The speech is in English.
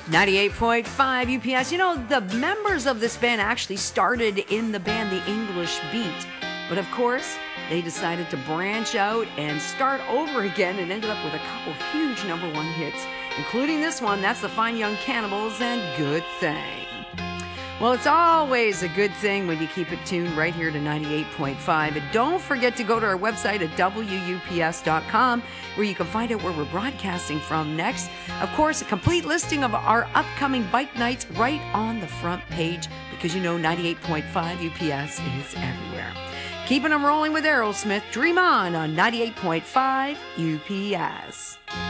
98.5 UPS. You know, the members of this band actually started in the band The English Beat. But of course, they decided to branch out and start over again and ended up with a couple huge #1 hits, including this one. That's the Fine Young Cannibals and Good Thing. Well, it's always a good thing when you keep it tuned right here to 98.5. And don't forget to go to our website at WUPS.com, where you can find out where we're broadcasting from next. Of course, a complete listing of our upcoming bike nights right on the front page, because you know 98.5 UPS is everywhere. Keeping them rolling with Aerosmith. Dream on 98.5 UPS.